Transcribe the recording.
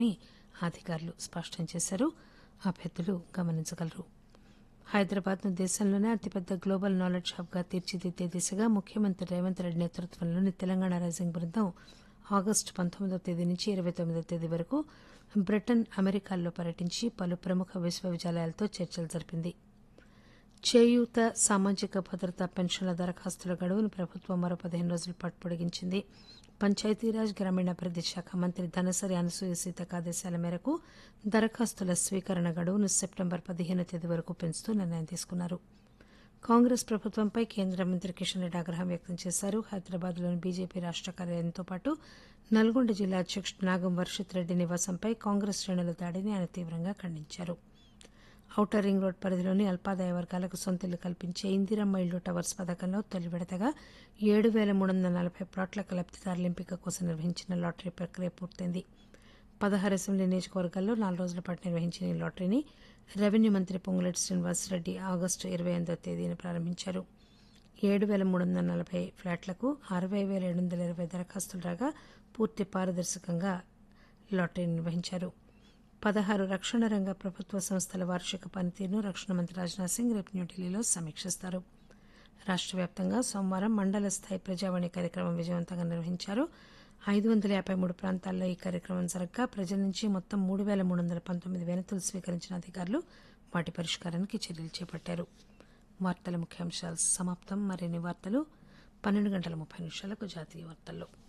అని అధికారులు స్పష్టం చేశారు. అభ్యర్థులు గమనించగలరు. హైదరాబాద్ను దేశంలోనే అతిపెద్ద గ్లోబల్ నాలెడ్జ్ హబ్గా తీర్చిదిద్దే దిశగా ముఖ్యమంత్రి రేవంత్ రెడ్డి నేతృత్వంలోని తెలంగాణ రైజింగ్ బృందం ఆగస్టు 19వ తేదీ నుంచి 29వ తేదీ వరకు బ్రిటన్, అమెరికాల్లో పర్యటించి పలు ప్రముఖ విశ్వవిద్యాలయాలతో చర్చలు జరిపింది. చేయూత, సామాజిక భద్రత పెన్షన్ల దరఖాస్తుల గడువును ప్రభుత్వం మరో 15 రోజుల పాటు పొడిగించింది. పంచాయతీరాజ్, గ్రామీణాభివృద్ది శాఖ మంత్రి ధనసరి అనసూయ సీతక్క ఆదేశాల మేరకు దరఖాస్తుల స్వీకరణ గడువును సెప్టెంబర్ 15వ తేదీ వరకు పెంచుతూ నిర్ణయం తీసుకున్నారు. కాంగ్రెస్ ప్రభుత్వంపై కేంద్ర మంత్రి కిషన్ రెడ్డి ఆగ్రహం వ్యక్తం చేశారు. హైదరాబాద్లోని బీజేపీ రాష్ట కార్యాలయంతో పాటు నల్గొండ జిల్లా అధ్యక్షుడు నాగం వర్షిత్ రెడ్డి నివాసంపై కాంగ్రెస్ శ్రేణుల దాడిని ఆయన తీవ్రంగా ఖండించారు. ఔటర్ రింగ్ రోడ్ పరిధిలోని అల్పాదాయ వర్గాలకు సొంతిల్లు కల్పించే ఇందిరమ్మ ఇళ్లు టవర్స్ పథకంలో తొలి విడతగా 7,340 ప్లాట్లకు లబ్దిదారుల ఎంపిక కోసం నిర్వహించిన లాటరీ ప్రక్రియ పూర్తయింది. 16 అసెంబ్లీ నియోజకవర్గాల్లో 4 రోజుల పాటు నిర్వహించిన ఈ లాటరీని రెవెన్యూ మంత్రి పొంగులేటి శ్రీనివాసరెడ్డి ఆగస్టు 28వ తేదీన ప్రారంభించారు. 7,340 ఫ్లాట్లకు 60,720 దరఖాస్తులు రాగా పూర్తి పారదర్శకంగా లాటరీని నిర్వహించారు. 16 రక్షణ రంగ ప్రభుత్వ సంస్థల వార్షిక పనితీరును రక్షణ మంత్రి రాజ్నాథ్ సింగ్ రేపు న్యూఢిల్లీలో సమీక్షిస్తారు. రాష్ట వ్యాప్తంగా సోమవారం మండల స్థాయి ప్రజావాణి కార్యక్రమం విజయవంతంగా నిర్వహించారు. 553 ప్రాంతాల్లో ఈ కార్యక్రమం జరగగా ప్రజల నుంచి మొత్తం 3,319 వినతులు స్వీకరించిన అధికారులు వాటి పరిష్కారానికి చర్యలు చేపట్టారు. వార్తల ముఖ్యాంశాలు సమాప్తం. మరిన్ని వార్తలు 12:30 జాతీయ వార్తల్లో.